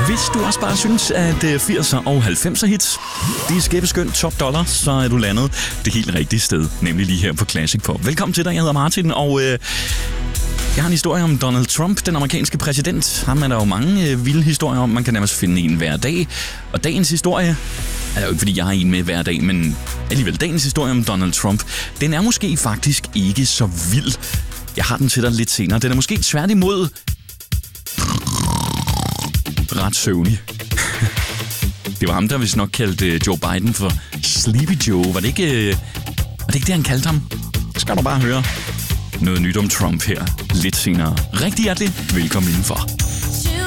Hvis du også bare synes, at 80'er og 90'er hits, de er skæbeskønt top dollar, så er du landet det helt rigtige sted, nemlig lige her på Classic Pop. Velkommen til dig, jeg hedder Martin, og jeg har en historie om Donald Trump, den amerikanske præsident. Ham er der jo mange vilde historier om, man kan nærmest finde en hver dag. Og dagens historie er jo ikke, fordi jeg har en med hver dag, men alligevel dagens historie om Donald Trump, den er måske faktisk ikke så vild. Jeg har den til dig lidt senere. Den er måske tværtimod ret søvnig. Det var ham, der vist nok kaldte Joe Biden for Sleepy Joe. Var det ikke det, han kaldte ham? Skal du bare høre noget nyt om Trump her lidt senere. Rigtig hjertelig velkommen indenfor.